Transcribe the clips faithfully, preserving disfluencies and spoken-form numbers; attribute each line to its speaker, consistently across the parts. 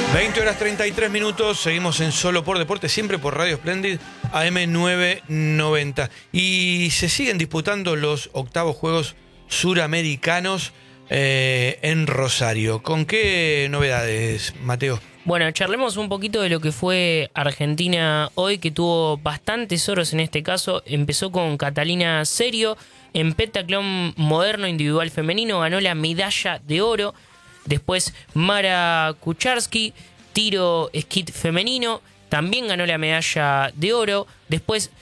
Speaker 1: veinte horas treinta y tres minutos, seguimos en Solo por Deporte, siempre por Radio Splendid, A M nueve noventa. Y se siguen disputando los octavos Juegos Suramericanos eh, en Rosario. ¿Con qué novedades, Mateo?
Speaker 2: Bueno, charlemos un poquito de lo que fue Argentina hoy, que tuvo bastantes oros en este caso. Empezó con Catalina Serio, en pentatlón moderno individual femenino, ganó la medalla de oro. Después Mara Kucharski, tiro esquí femenino, también ganó la medalla de oro. Después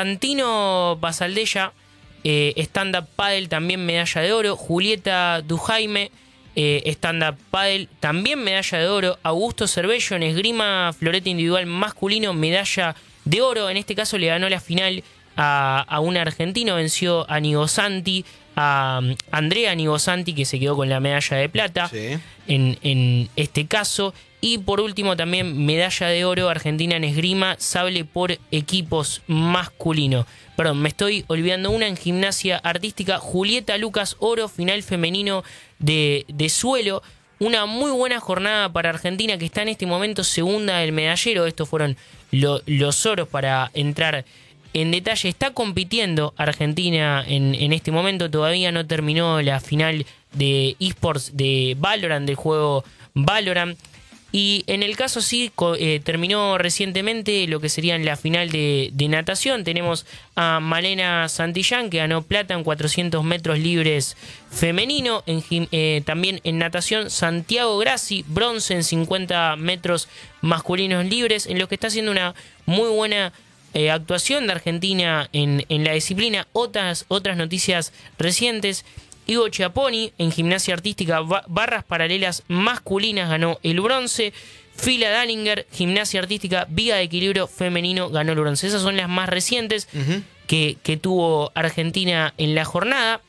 Speaker 2: Santino Basaldella, eh, stand-up paddle, también medalla de oro. Julieta Dujaime, eh, stand-up paddle, también medalla de oro. Augusto Cervello en esgrima florete individual masculino, medalla de oro. En este caso le ganó la final a, a un argentino, venció a Nigosanti, a Andrea Nigosanti, que se quedó con la medalla de plata, sí, en, en este caso. Y por último también medalla de oro Argentina en esgrima, sable por equipos masculino. Perdón, me estoy olvidando una en gimnasia artística, Julieta Lucas, oro, final femenino de, de suelo. Una muy buena jornada para Argentina, que está en este momento segunda del medallero. Estos fueron lo, los oros para entrar en detalle. Está compitiendo Argentina en, en este momento, todavía no terminó la final de eSports de Valorant, del juego Valorant. Y en el caso sí, eh, terminó recientemente lo que sería en la final de, de natación. Tenemos a Malena Santillán, que ganó plata en cuatrocientos metros libres femenino. En, eh, también en natación, Santiago Grassi, bronce en cincuenta metros masculinos libres, en lo que está haciendo una muy buena Eh, actuación de Argentina en, en la disciplina. Otras, otras noticias recientes: Ivo Chiapponi en gimnasia artística barras paralelas masculinas ganó el bronce. Fila Dallinger, gimnasia artística viga de equilibrio femenino, ganó el bronce. Esas son las más recientes uh-huh. que, que tuvo Argentina en la jornada.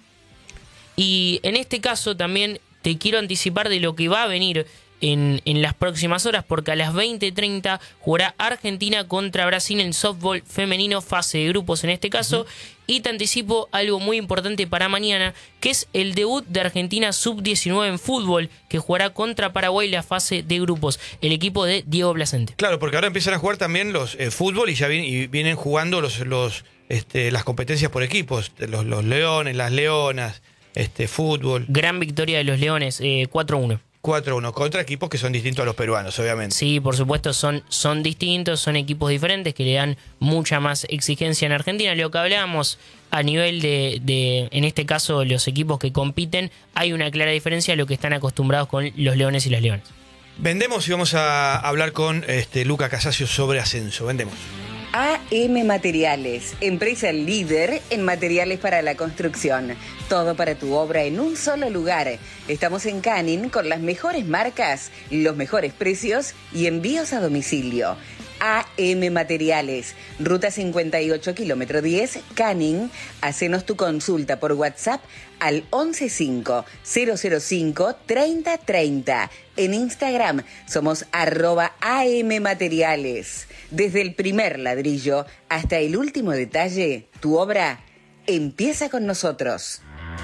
Speaker 2: Y en este caso también te quiero anticipar de lo que va a venir En, en las próximas horas, porque a las veinte treinta jugará Argentina contra Brasil en softball femenino, fase de grupos en este caso. Uh-huh. Y te anticipo algo muy importante para mañana, que es el debut de Argentina sub diecinueve en fútbol, que jugará contra Paraguay la fase de grupos, el equipo de Diego Placente.
Speaker 1: Claro, porque ahora empiezan a jugar también los eh, fútbol y ya vienen, y vienen jugando los, los este, las competencias por equipos, los, los leones, las leonas, este, fútbol.
Speaker 2: Gran victoria de los leones, eh, cuatro uno.
Speaker 1: cuatro uno contra equipos que son distintos a los peruanos, obviamente.
Speaker 2: Sí, por supuesto, son, son distintos, son equipos diferentes que le dan mucha más exigencia en Argentina. Lo que hablábamos a nivel de, de, en este caso, los equipos que compiten, hay una clara diferencia a lo que están acostumbrados con los leones y las leonas.
Speaker 1: Vendemos y vamos a hablar con este, Luca Casasio sobre ascenso. Vendemos.
Speaker 3: A M Materiales, empresa líder en materiales para la construcción. Todo para tu obra en un solo lugar. Estamos en Canning con las mejores marcas, los mejores precios y envíos a domicilio. A M Materiales, ruta cincuenta y ocho, kilómetro diez, Canning. Hacenos tu consulta por WhatsApp al once cinco cero cero cinco treinta treinta. En Instagram somos arroba A M Materiales. Desde el primer ladrillo hasta el último detalle, tu obra empieza con nosotros.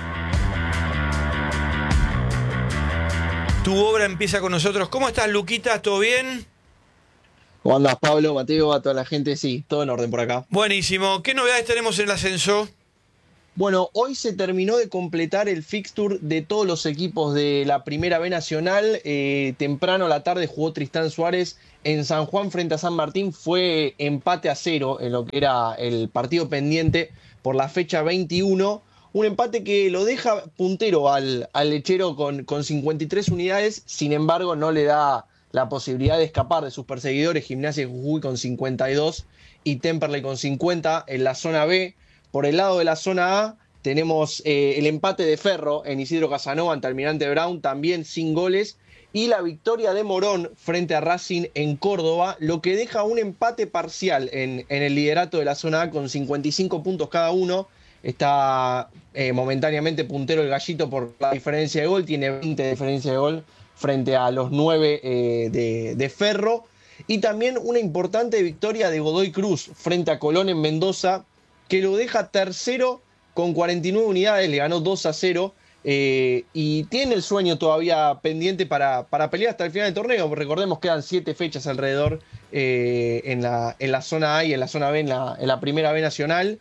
Speaker 1: Tu obra empieza con nosotros. ¿Cómo estás, Luquita? ¿Todo bien?
Speaker 4: ¿Cómo andas, Pablo, Mateo, a toda la gente? Sí, todo en orden por acá.
Speaker 1: Buenísimo. ¿Qué novedades tenemos en el ascenso?
Speaker 4: Bueno, hoy se terminó de completar el fixture de todos los equipos de la Primera B Nacional. Eh, temprano a la tarde jugó Tristán Suárez en San Juan frente a San Martín. Fue empate a cero en lo que era el partido pendiente por la fecha veintiuno. Un empate que lo deja puntero al, al lechero con, con cincuenta y tres unidades. Sin embargo, no le da la posibilidad de escapar de sus perseguidores. Gimnasia de Jujuy con cincuenta y dos y Temperley con cincuenta en la zona B. Por el lado de la zona A tenemos eh, el empate de Ferro en Isidro Casanova ante Almirante Brown, también sin goles, y la victoria de Morón frente a Racing en Córdoba, lo que deja un empate parcial en, en el liderato de la zona A con cincuenta y cinco puntos cada uno. Está eh, momentáneamente puntero el Gallito por la diferencia de gol, tiene veinte de diferencia de gol frente a los nueve eh, de, de Ferro. Y también una importante victoria de Godoy Cruz frente a Colón en Mendoza, que lo deja tercero con cuarenta y nueve unidades, le ganó dos a cero Eh, y tiene el sueño todavía pendiente para, para pelear hasta el final del torneo. Recordemos que quedan siete fechas alrededor eh, en, la, en la zona A y en la zona B, en la, en la primera B nacional.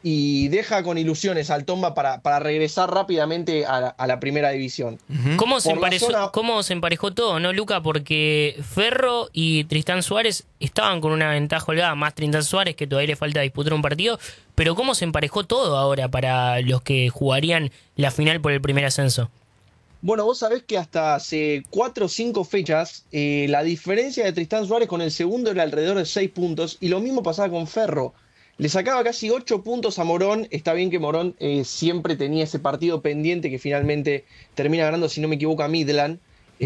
Speaker 4: Y deja con ilusiones al Tomba para, para regresar rápidamente a la, a la primera división.
Speaker 1: Ujú.
Speaker 2: ¿Cómo se,
Speaker 4: Por la
Speaker 2: emparejó,
Speaker 4: zona-
Speaker 2: ¿Cómo se emparejó todo, no, Luca? Porque Ferro y Tristán Suárez estaban con una ventaja holgada, más Tristán Suárez, que todavía le falta disputar un partido. Pero ¿cómo se emparejó todo ahora para los que jugarían la final por el primer ascenso?
Speaker 4: Bueno, vos sabés que hasta hace cuatro o cinco fechas eh, la diferencia de Tristán Suárez con el segundo era alrededor de seis puntos y lo mismo pasaba con Ferro. Le sacaba casi ocho puntos a Morón. Está bien que Morón eh, siempre tenía ese partido pendiente que finalmente termina ganando, si no me equivoco, a Midland.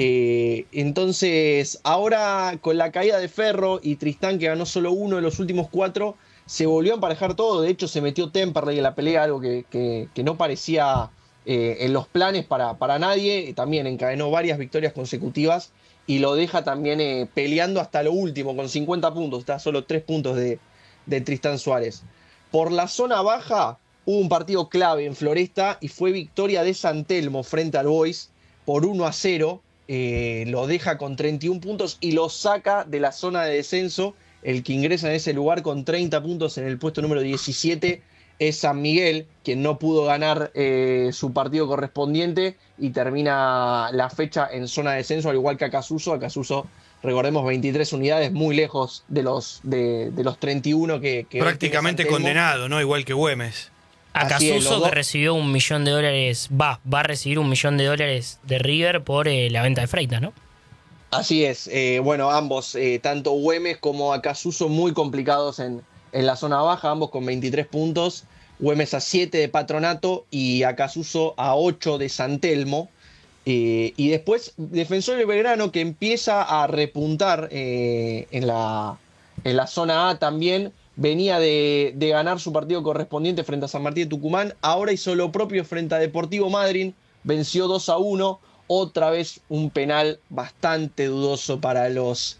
Speaker 4: Eh, entonces, ahora con la caída de Ferro y Tristán, que ganó solo uno de los últimos cuatro, se volvió a emparejar todo. De hecho, se metió Temperley en la pelea, algo que, que, que no parecía eh, en los planes para, para nadie. También encadenó varias victorias consecutivas y lo deja también eh, peleando hasta lo último, con cincuenta puntos. Está a solo tres puntos de de Tristán Suárez. Por la zona baja hubo un partido clave en Floresta y fue victoria de San Telmo frente al Boys por uno a cero. Eh, lo deja con treinta y un puntos y lo saca de la zona de descenso. El que ingresa en ese lugar con treinta puntos en el puesto número diecisiete es San Miguel, quien no pudo ganar eh, su partido correspondiente y termina la fecha en zona de descenso, al igual que Acasuso. Acasuso, recordemos, veintitrés unidades, muy lejos de los, de, de los treinta y uno que... que
Speaker 1: Prácticamente
Speaker 4: tiene San Telmo.
Speaker 1: condenado, ¿no? Igual que Güemes.
Speaker 4: Así es, los
Speaker 2: Acasuso,
Speaker 4: dos-
Speaker 2: que recibió un millón de dólares, va, va a recibir un millón de dólares de River por eh, la venta de Freitas, ¿no?
Speaker 4: Así es, eh, bueno, ambos, eh, tanto Güemes como Acasuso, muy complicados en, en la zona baja, ambos con veintitrés puntos. Güemes a siete de Patronato y Acasuso a ocho de San Telmo. Eh, y después Defensor de Belgrano, que empieza a repuntar eh, en, la, en la zona A también. Venía de, de ganar su partido correspondiente frente a San Martín de Tucumán. Ahora hizo lo propio frente a Deportivo Madryn. Venció dos a uno. Otra vez un penal bastante dudoso para, los,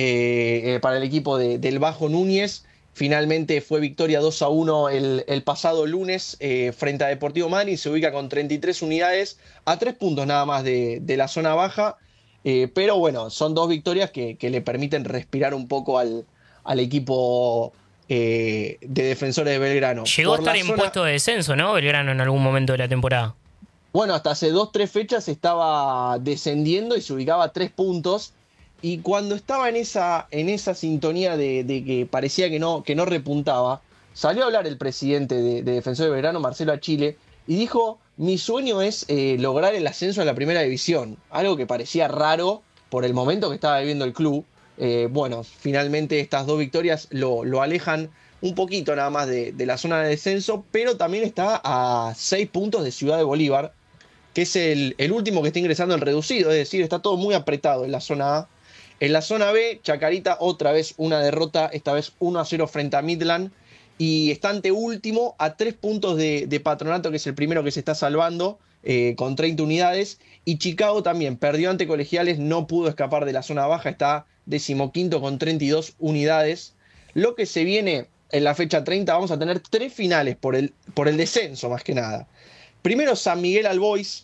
Speaker 4: eh, eh, para el equipo de, del Bajo Núñez. Finalmente fue victoria dos a uno el, el pasado lunes eh, frente a Deportivo Madryn. Se ubica con treinta y tres unidades, a tres puntos nada más de, de la zona baja. Eh, pero bueno, son dos victorias que, que le permiten respirar un poco al, al equipo eh, de Defensores de Belgrano.
Speaker 2: Llegó
Speaker 4: Por
Speaker 2: a estar
Speaker 4: la
Speaker 2: en
Speaker 4: zona-
Speaker 2: puesto de descenso, ¿no? Belgrano en algún momento de la temporada.
Speaker 4: Bueno, hasta hace dos, tres fechas estaba descendiendo y se ubicaba a tres puntos. Y cuando estaba en esa, en esa sintonía de, de que parecía que no, que no repuntaba, salió a hablar el presidente de, de Defensor de Belgrano, Marcelo Achille, y dijo: mi sueño es eh, lograr el ascenso a la primera división. Algo que parecía raro por el momento que estaba viviendo el club. Eh, bueno, finalmente estas dos victorias lo, lo alejan un poquito nada más de, de la zona de descenso, pero también está a seis puntos de Ciudad de Bolívar, que es el, el último que está ingresando en reducido, es decir, está todo muy apretado en la zona A. En la zona B, Chacarita otra vez una derrota, esta vez uno a cero frente a Midland, y está ante último a tres puntos de, de Patronato, que es el primero que se está salvando, eh, con treinta unidades, y Chicago también perdió ante Colegiales, no pudo escapar de la zona baja, está decimoquinto con treinta y dos unidades. Lo que se viene en la fecha treinta, vamos a tener tres finales por el, por el descenso más que nada. Primero San Miguel al Boys,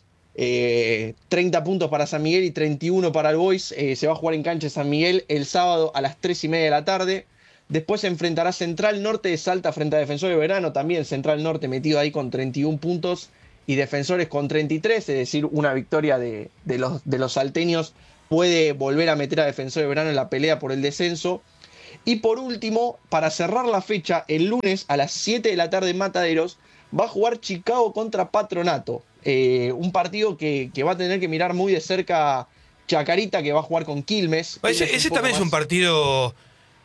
Speaker 4: eh, treinta puntos para San Miguel y treinta y uno para el Boys. Eh, se va a jugar en cancha de San Miguel el sábado a las tres y media de la tarde. Después se enfrentará Central Norte de Salta frente a Defensor de Belgrano. También Central Norte metido ahí con treinta y un puntos y Defensores con treinta y tres. Es decir, una victoria de, de, los, de los salteños puede volver a meter a Defensor de Belgrano en la pelea por el descenso. Y por último, para cerrar la fecha, el lunes a las siete de la tarde en Mataderos va a jugar Chicago contra Patronato. Eh, un partido que, que va a tener que mirar muy de cerca Chacarita, que va a jugar con Quilmes.
Speaker 1: Ese,
Speaker 4: Quilmes
Speaker 1: ese
Speaker 4: poco
Speaker 1: también es un
Speaker 4: más-
Speaker 1: partido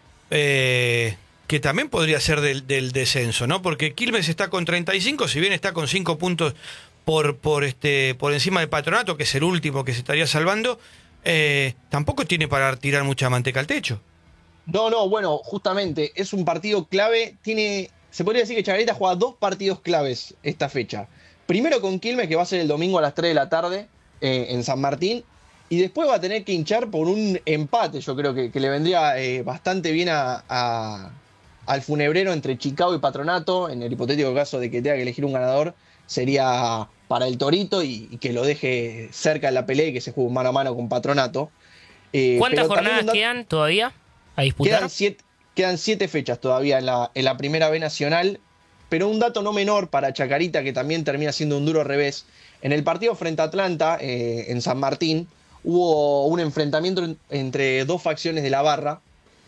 Speaker 1: eh, que también podría ser del, del descenso, ¿no? Porque Quilmes está con treinta y cinco, si bien está con cinco puntos por, por, este, por encima del Patronato, que es el último que se estaría salvando, eh, tampoco tiene para tirar mucha manteca al techo.
Speaker 4: No, no, bueno, justamente es un partido clave. Tiene, se podría decir que Chacarita juega dos partidos claves esta fecha. Primero con Quilmes, que va a ser el domingo a las tres de la tarde eh, en San Martín. Y después va a tener que hinchar por un empate. Yo creo que, que le vendría eh, bastante bien a, a- al funebrero entre Chicago y Patronato. En el hipotético caso de que tenga que elegir un ganador, sería para el Torito y, y que lo deje cerca de la pelea y que se juegue mano a mano con Patronato. Eh,
Speaker 2: ¿Cuántas
Speaker 4: pero
Speaker 2: jornadas
Speaker 4: dato,
Speaker 2: quedan todavía a disputar?
Speaker 4: Quedan siete, quedan siete fechas todavía en la, en la primera B nacional, pero un dato no menor para Chacarita, que también termina siendo un duro revés. En el partido frente a Atlanta, eh, en San Martín, hubo un enfrentamiento en, entre dos facciones de la barra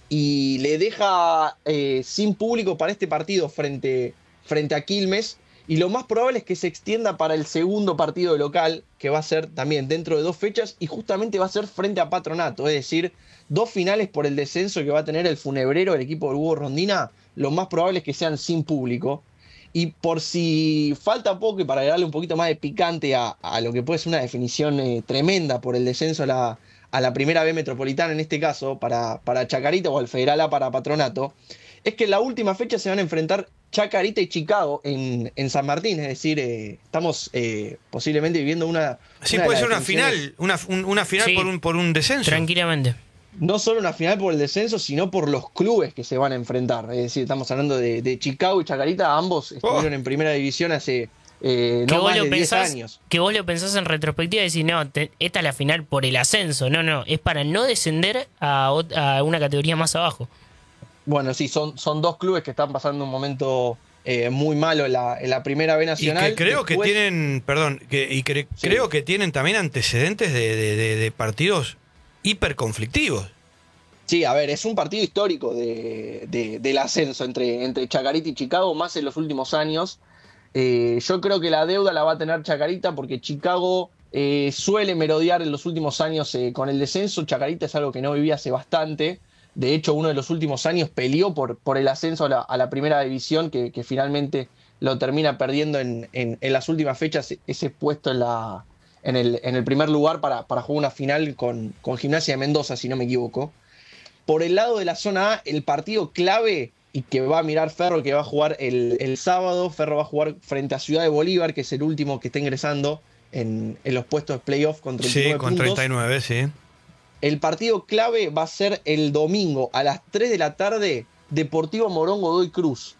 Speaker 4: y le deja eh, sin público para este partido frente, frente a Quilmes, y lo más probable es que se extienda para el segundo partido local, que va a ser también dentro de dos fechas y justamente va a ser frente a Patronato, es decir, dos finales por el descenso que va a tener el Funebrero, el equipo del Hugo Rondina, lo más probable es que sean sin público. Y por si falta poco y para darle un poquito más de picante a, a lo que puede ser una definición eh, tremenda por el descenso a la, a la primera B metropolitana, en este caso, para, para Chacarita o al Federal A para Patronato, es que en la última fecha se van a enfrentar Chacarita y Chicago en, en San Martín. Es decir, eh, estamos eh, posiblemente viviendo una...
Speaker 1: Sí,
Speaker 4: una
Speaker 1: puede
Speaker 4: de
Speaker 1: ser
Speaker 4: las
Speaker 1: una final, una, un- una final
Speaker 2: Sí.
Speaker 1: por, un, por un descenso.
Speaker 2: Tranquilamente.
Speaker 4: No solo una final por el descenso, sino por los clubes que se van a enfrentar. Es decir, estamos hablando de, de Chicago y Chacarita, ambos estuvieron
Speaker 1: Oh.
Speaker 4: en primera división hace eh,
Speaker 2: Que
Speaker 4: no
Speaker 2: vos,
Speaker 4: más
Speaker 2: lo
Speaker 4: de diez
Speaker 2: pensás,
Speaker 4: años.
Speaker 2: que vos lo pensás en retrospectiva y decís, no, te- esta es la final por el ascenso. No, no, es para no descender a, ot- a una categoría más abajo.
Speaker 4: Bueno, sí, son, son dos clubes que están pasando un momento eh, muy malo en la, en la primera B
Speaker 1: Y
Speaker 4: nacional.
Speaker 1: que creo
Speaker 4: Después-
Speaker 1: que tienen, perdón, que, y cre-
Speaker 4: Sí.
Speaker 1: creo que tienen también antecedentes de, de- de- de partidos hiperconflictivos.
Speaker 4: Sí, a ver, es un partido histórico de, de- del ascenso entre, entre Chacarita y Chicago, más en los últimos años. Eh, yo creo que la deuda la va a tener Chacarita porque Chicago eh, suele merodear en los últimos años eh, con el descenso. Chacarita es algo que no vivía hace bastante. De hecho, uno de los últimos años peleó por, por el ascenso a la, a la primera división, que, que finalmente lo termina perdiendo en, en- en las últimas fechas, ese puesto en, la, en, el, en el primer lugar para, para jugar una final con, con Gimnasia de Mendoza, si no me equivoco. Por el lado de la zona A, el partido clave y que va a mirar Ferro, que va a jugar el, el sábado. Ferro va a jugar frente a Ciudad de Bolívar, que es el último que está ingresando en, en los puestos de playoff con treinta y nueve
Speaker 1: Sí, con
Speaker 4: puntos.
Speaker 1: treinta y nueve, sí.
Speaker 4: El partido clave va a ser el domingo a las tres de la tarde, Deportivo Morón Godoy Cruz.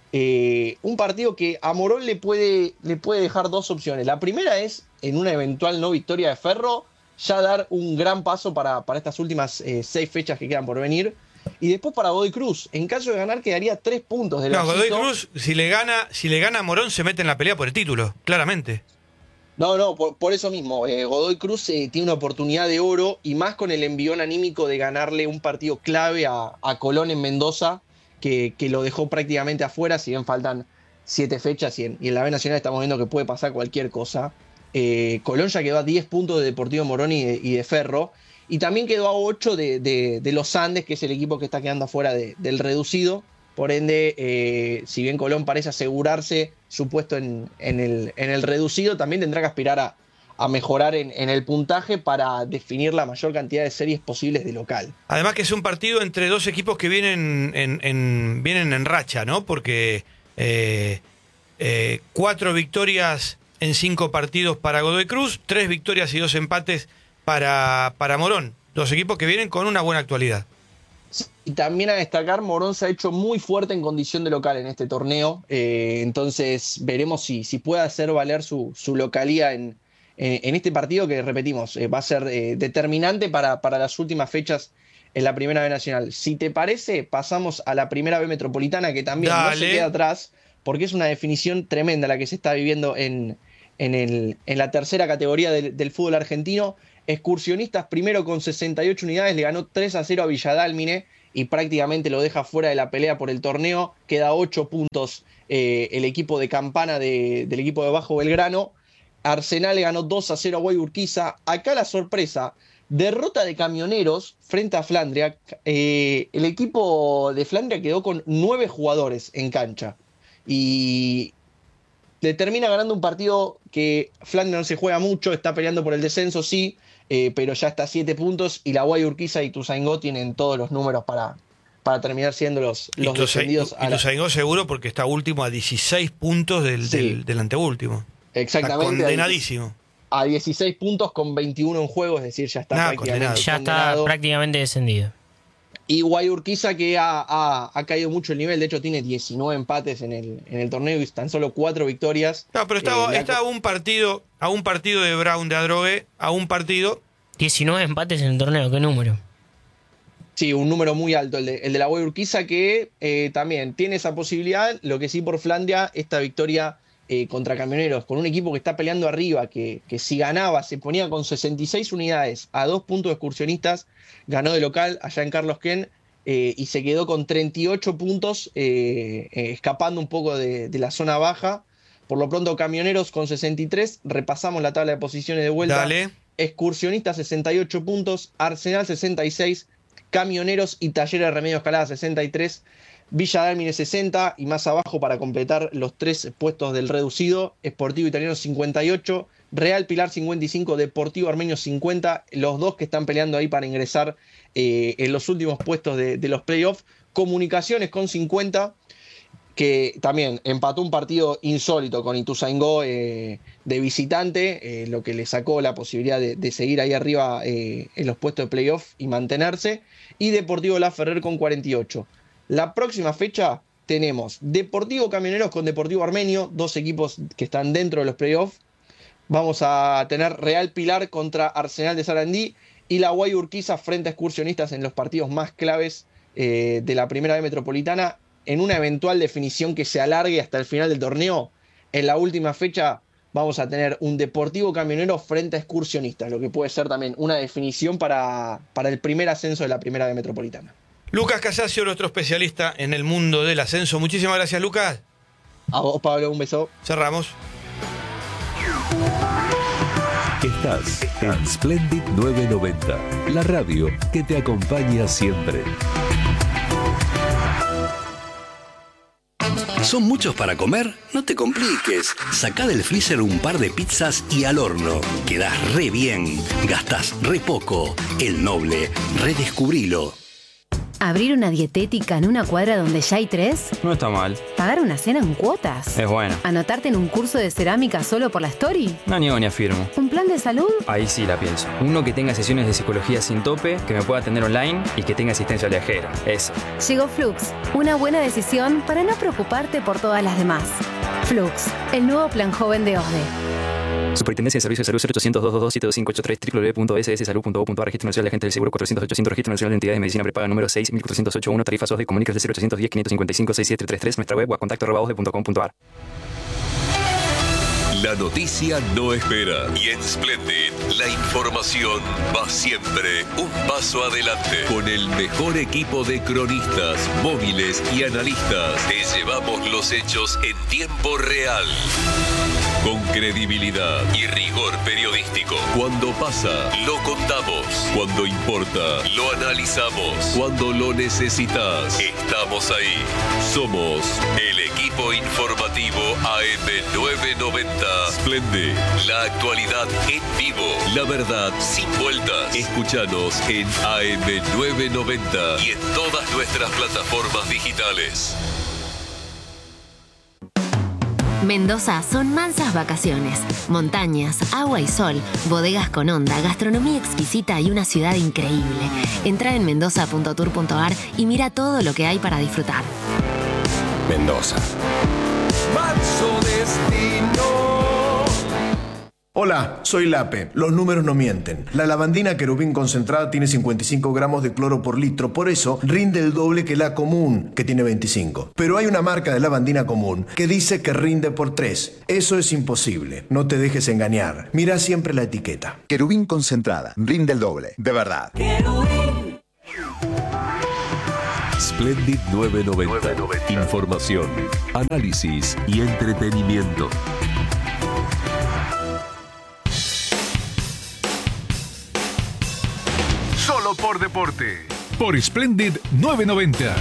Speaker 4: Eh, un partido que a Morón le puede, le puede dejar dos opciones. La primera es, en una eventual no victoria de Ferro, ya dar un gran paso para, para estas últimas eh, seis fechas que quedan por venir. Y después para Godoy Cruz, en caso de ganar, quedaría tres puntos del
Speaker 1: No, Godoy
Speaker 4: Lacito.
Speaker 1: Cruz, si le gana, si le gana a Morón, se mete en la pelea por el título, claramente.
Speaker 4: No, no, por, por eso mismo. eh, Godoy Cruz eh, tiene una oportunidad de oro y más con el envión anímico de ganarle un partido clave a, a Colón en Mendoza, que, que lo dejó prácticamente afuera, si bien faltan siete fechas y en, y en la B Nacional estamos viendo que puede pasar cualquier cosa. Eh, Colón ya quedó a diez puntos de Deportivo Morón y de, y de Ferro, y también quedó a ocho de, de- de los Andes, que es el equipo que está quedando afuera de- del reducido. Por ende, eh, si bien Colón parece asegurarse su puesto en, en el, en el reducido, también tendrá que aspirar a, a mejorar en, en el puntaje para definir la mayor cantidad de series posibles de local.
Speaker 1: Además que es un partido entre dos equipos que vienen en, en- vienen en racha, ¿no? Porque eh, eh, cuatro victorias en cinco partidos para Godoy Cruz, tres victorias y dos empates para, para Morón. Dos equipos que vienen con una buena actualidad.
Speaker 4: Y también a destacar, Morón se ha hecho muy fuerte en condición de local en este torneo, eh, entonces veremos si, si puede hacer valer su, su localía en, en, en este partido que, repetimos, eh, va a ser eh, determinante para, para las últimas fechas en la Primera B Nacional. Si te parece, pasamos a la Primera B Metropolitana, que también no
Speaker 1: Dale.
Speaker 4: se queda atrás, porque es una definición tremenda la que se está viviendo en, en, el, en la tercera categoría del, del fútbol argentino. Excursionistas primero con sesenta y ocho unidades, le ganó tres a cero a Villadálmine y prácticamente lo deja fuera de la pelea por el torneo. Queda ocho puntos eh, el equipo de Campana de- del equipo de Bajo Belgrano. Arsenal le ganó dos a cero a Guayurquiza. Acá la sorpresa, derrota de Camioneros frente a Flandria. Eh, el equipo de Flandria quedó con nueve jugadores en cancha y le termina ganando un partido que Flandria no se juega mucho, está peleando por el descenso, sí, eh, pero ya está a siete puntos y la Guayurquiza y Ituzaingó tienen todos los números para, para terminar siendo los, los
Speaker 1: y
Speaker 4: descendidos. a la-
Speaker 1: Ituzaingó seguro porque está último a dieciséis puntos del,
Speaker 4: Sí.
Speaker 1: del, del anteúltimo.
Speaker 4: Exactamente.
Speaker 1: Está condenadísimo.
Speaker 4: A dieciséis puntos con veintiuno en juego, es decir, ya está
Speaker 1: Nada,
Speaker 4: prácticamente
Speaker 1: condenado.
Speaker 2: Ya está
Speaker 4: condenado.
Speaker 2: prácticamente descendido.
Speaker 4: Y Guayurquiza, que ha, ha, ha caído mucho el nivel, de hecho tiene diecinueve empates en el, en el torneo y tan solo cuatro victorias.
Speaker 1: No, pero está,
Speaker 4: Eh,
Speaker 1: está a un partido, a un partido de Brown de Adrogué, a un partido.
Speaker 2: diecinueve empates en el torneo, ¿qué número?
Speaker 4: Sí, un número muy alto, el de, el de la Guayurquiza, que eh, también tiene esa posibilidad. Lo que sí por Flandia, esta victoria eh, contra Camioneros, con un equipo que está peleando arriba, que, que si ganaba se ponía con sesenta y seis unidades a dos puntos de Excursionistas, ganó de local allá en Carlos Ken eh, y se quedó con treinta y ocho puntos, eh, eh, escapando un poco de, de la zona baja. Por lo pronto Camioneros con sesenta y tres, repasamos la tabla de posiciones de vuelta.
Speaker 1: Dale.
Speaker 4: Excursionistas sesenta y ocho puntos, Arsenal sesenta y seis, Camioneros y Talleres de Remedios Escalada sesenta y tres, Villa Dálmine sesenta y más abajo para completar los tres puestos del reducido, Sportivo Italiano cincuenta y ocho, Real Pilar cincuenta y cinco, Deportivo Armenio cincuenta, los dos que están peleando ahí para ingresar eh, en los últimos puestos de, de los playoffs. Comunicaciones con cincuenta, que también empató un partido insólito con Ituzaingó eh, de visitante, eh, lo que le sacó la posibilidad de, de seguir ahí arriba eh, en los puestos de playoff y mantenerse, y Deportivo La Ferrer con cuarenta y ocho. La próxima fecha tenemos Deportivo Camioneros con Deportivo Armenio, dos equipos que están dentro de los playoffs. Vamos a tener Real Pilar contra Arsenal de Sarandí y la Guayurquiza frente a Excursionistas en los partidos más claves eh, de la Primera B Metropolitana, en una eventual definición que se alargue hasta el final del torneo. En la última fecha vamos a tener un Deportivo Camionero frente a Excursionistas, lo que puede ser también una definición para, para el primer ascenso de la Primera B Metropolitana.
Speaker 1: Lucas Casasio, nuestro especialista en el mundo del ascenso. Muchísimas gracias, Lucas.
Speaker 4: A vos, Pablo, un beso.
Speaker 1: Cerramos.
Speaker 5: Estás en Splendid novecientos noventa, la radio que te acompaña siempre.
Speaker 6: ¿Son muchos para comer? No te compliques. Sacá del freezer un par de pizzas y al horno. Quedás re bien. Gastás re poco. El Noble. Redescubrilo.
Speaker 7: ¿Abrir una dietética en una cuadra donde ya hay tres?
Speaker 8: No está mal.
Speaker 7: ¿Pagar una cena en cuotas?
Speaker 8: Es bueno.
Speaker 7: ¿Anotarte en un curso de cerámica solo por la story?
Speaker 8: No niego ni afirmo.
Speaker 7: ¿Un plan de salud?
Speaker 8: Ahí sí la pienso. Uno que tenga sesiones de psicología sin tope, que me pueda atender online y que tenga asistencia viajera. Eso.
Speaker 7: Llegó Flux. Una buena decisión para no preocuparte por todas las demás. Flux, el nuevo plan joven de O S D E.
Speaker 8: Superintendencia de Servicios de Salud cero ochocientos, doscientos veintidós, siete dos cinco ocho tres, doble u doble u doble u punto s s salud punto gov punto a r, Registro Nacional de Agentes del Seguro cuatrocientos ochocientos, Registro Nacional de Entidades de Medicina Prepaga número seis mil cuatrocientos ochenta y uno, tarifas O S D E, comunicas del cero ochocientos diez, quinientos cincuenta y cinco, sesenta y siete treinta y tres, nuestra web o a contacto arroba osde punto com punto a r.
Speaker 5: La noticia no espera y en Splendid la información va siempre un paso adelante. Con el mejor equipo de cronistas, móviles y analistas, te llevamos los hechos en tiempo real. Con credibilidad y rigor periodístico. Cuando pasa, lo contamos. Cuando importa, lo analizamos. Cuando lo necesitas, estamos ahí. Somos el equipo informativo A M novecientos noventa. Splendid, la actualidad en vivo. La verdad sin vueltas. Escúchanos en A M novecientos noventa y en todas nuestras plataformas digitales.
Speaker 9: Mendoza son mansas vacaciones, montañas, agua y sol, bodegas con onda, gastronomía exquisita y una ciudad increíble. Entra en mendoza punto tour punto a r y mira todo lo que hay para disfrutar.
Speaker 5: Mendoza.
Speaker 10: Manso destino.
Speaker 11: Hola, soy Lape. Los números no mienten. La lavandina querubín concentrada tiene cincuenta y cinco gramos de cloro por litro, por eso rinde el doble que la común, que tiene veinticinco. Pero hay una marca de lavandina común que dice que rinde por tres. Eso es imposible. No te dejes engañar. Mira siempre la etiqueta.
Speaker 12: Querubín concentrada. Rinde el doble. De verdad.
Speaker 10: Querubín.
Speaker 5: Splendid novecientos noventa. Información, análisis y entretenimiento.
Speaker 13: Solo por deporte. Por Splendid novecientos noventa.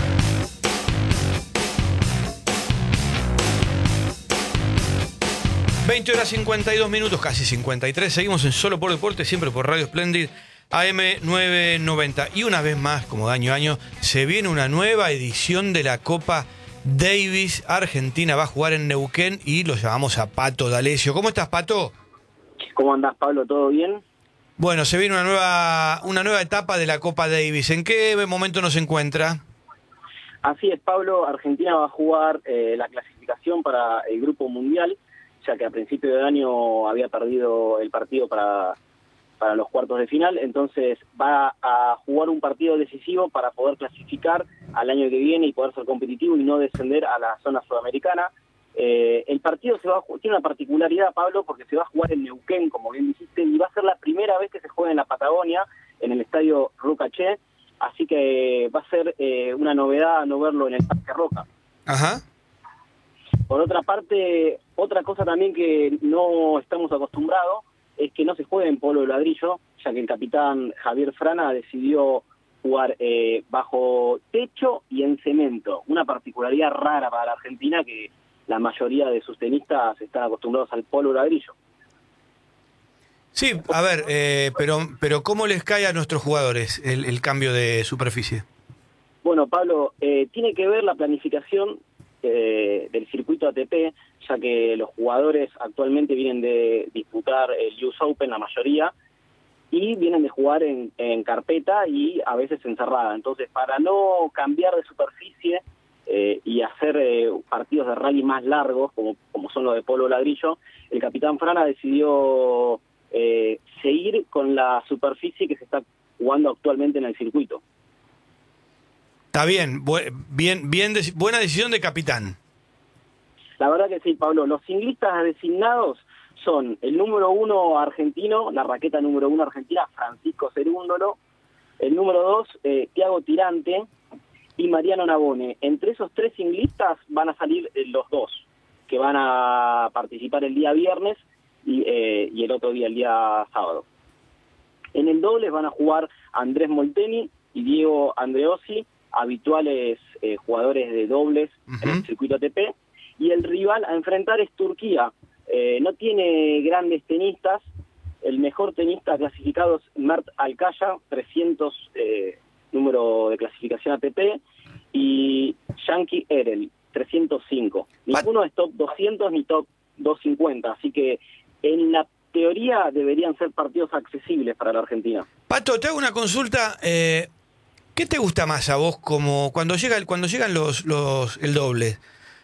Speaker 1: veinte horas cincuenta y dos minutos, casi cincuenta y tres. Seguimos en Solo por Deporte, siempre por Radio Splendid A M novecientos noventa. Y una vez más, como de año a año, se viene una nueva edición de la Copa Davis. Argentina va a jugar en Neuquén y lo llamamos a Pato D'Alessio. ¿Cómo estás, Pato?
Speaker 14: ¿Cómo andás, Pablo? ¿Todo bien?
Speaker 1: Bueno, se viene una nueva, una nueva etapa de la Copa Davis. ¿En qué momento nos encuentra?
Speaker 14: Así es, Pablo. Argentina va a jugar eh, la clasificación para el Grupo Mundial, ya que a principio de año había perdido el partido para, para los cuartos de final. Entonces va a jugar un partido decisivo para poder clasificar al año que viene y poder ser competitivo y no descender a la zona sudamericana. Eh, el partido se va a, tiene una particularidad, Pablo, porque se va a jugar en Neuquén, como bien dijiste, y va a ser la primera vez que se juega en la Patagonia, en el estadio Rucaché. Así que va a ser eh, una novedad no verlo en el Parque Roca.
Speaker 1: Ajá.
Speaker 14: Por otra parte, otra cosa también que no estamos acostumbrados es que no se juegue en polo de ladrillo, ya que el capitán Javier Frana decidió jugar eh, bajo techo y en cemento. Una particularidad rara para la Argentina, que la mayoría de sus tenistas están acostumbrados al polo de ladrillo.
Speaker 1: Sí, a ver, eh, pero pero ¿cómo les cae a nuestros jugadores el, el cambio de superficie?
Speaker 14: Bueno, Pablo, eh, tiene que ver la planificación eh, del circuito A T P, ya que los jugadores actualmente vienen de disputar el U S Open, la mayoría, y vienen de jugar en, en carpeta y a veces encerrada. Entonces, para no cambiar de superficie eh, y hacer eh, partidos de rally más largos, como, como son los de polo ladrillo, el capitán Frana decidió Eh, seguir con la superficie que se está jugando actualmente en el circuito.
Speaker 1: Está bien, bu bien, bien, buena decisión de capitán.
Speaker 14: La verdad que sí, Pablo. Los singlistas designados son el número uno argentino, la raqueta número uno argentina, Francisco Cerúndolo, el número dos, eh, Thiago Tirante y Mariano Navone. Entre esos tres singlistas van a salir eh, los dos, que van a participar el día viernes Y, eh, y el otro día, el día sábado. En el dobles van a jugar Andrés Molteni y Diego Andreossi, habituales eh, jugadores de dobles uh-huh. en el circuito A T P, y el rival a enfrentar es Turquía. Eh, no tiene grandes tenistas, el mejor tenista clasificado es Mert Alcaya, trescientos eh, número de clasificación A T P, y Yankee Erel, trescientos cinco. Ninguno es top doscientos ni top doscientos cincuenta, así que en la teoría deberían ser partidos accesibles para la Argentina.
Speaker 1: Pato, te hago una consulta. Eh, ¿Qué te gusta más a vos como cuando llega el, cuando llegan los, los el doble?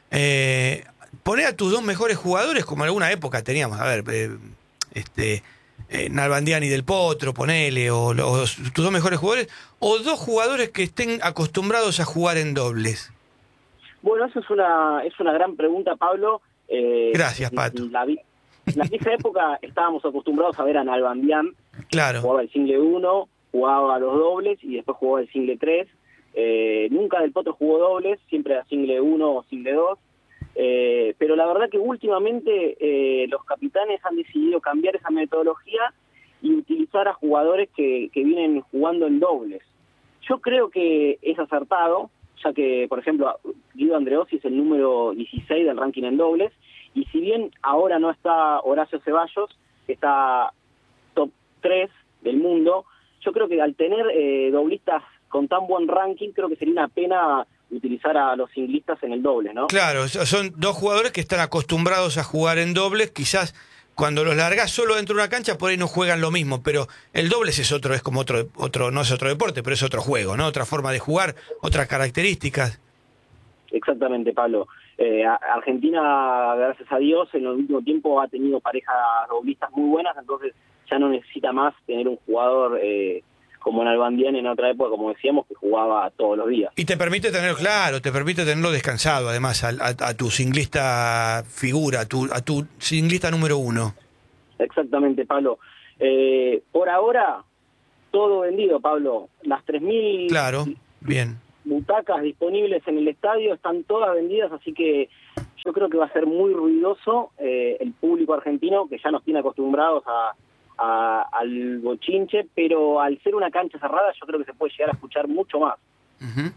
Speaker 1: Eh, ¿Poner a tus dos mejores jugadores, como en alguna época teníamos? A ver, eh, este, eh, Nalbandián y Del Potro, ponele, o los, tus dos mejores jugadores, o dos jugadores que estén acostumbrados a jugar en dobles.
Speaker 14: Bueno, eso es una, es una gran pregunta, Pablo. Eh,
Speaker 1: Gracias, Pato.
Speaker 14: La, en la vieja época estábamos acostumbrados a ver a Nalbandián.
Speaker 1: Claro.
Speaker 14: Jugaba el single uno, jugaba los dobles y después jugaba el single tres. Eh, nunca Del Potro jugó dobles, siempre era single uno o single dos. Eh, pero la verdad que últimamente eh, los capitanes han decidido cambiar esa metodología y utilizar a jugadores que, que vienen jugando en dobles. Yo creo que es acertado, ya que, por ejemplo, Guido Andreossi es el número dieciséis del ranking en dobles, y si bien ahora no está Horacio Ceballos, que está top tres del mundo, yo creo que al tener eh, doblistas con tan buen ranking, creo que sería una pena utilizar a los singlistas en el doble, ¿no?
Speaker 1: Claro, son dos jugadores que están acostumbrados a jugar en dobles, quizás cuando los largas solo dentro de una cancha por ahí no juegan lo mismo, pero el dobles es otro, es como otro, otro, no es otro deporte, pero es otro juego, ¿no? Otra forma de jugar, otras características.
Speaker 14: Exactamente, Pablo. Eh, Argentina, gracias a Dios, en el último tiempo ha tenido parejas doblistas muy buenas, entonces ya no necesita más tener un jugador eh, como Nalbandián en otra época, como decíamos, que jugaba todos los días.
Speaker 1: Y te permite tener, claro, te permite tenerlo descansado, además, a, a, a tu singlista figura, a tu, a tu singlista número uno.
Speaker 14: Exactamente, Pablo. Eh, por ahora, todo vendido, Pablo. Las tres mil
Speaker 1: claro, bien.
Speaker 14: butacas disponibles en el estadio están todas vendidas, así que yo creo que va a ser muy ruidoso eh, el público argentino, que ya nos tiene acostumbrados a A, al bochinche, pero al ser una cancha cerrada yo creo que se puede llegar a escuchar mucho más.
Speaker 1: Uh-huh.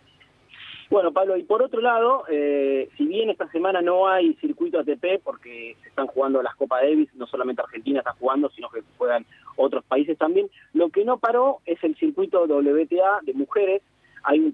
Speaker 14: Bueno, Pablo, y por otro lado, eh, si bien esta semana no hay circuito A T P porque se están jugando las Copa Davis, no solamente Argentina está jugando, sino que juegan otros países también, lo que no paró es el circuito W T A de mujeres. Hay un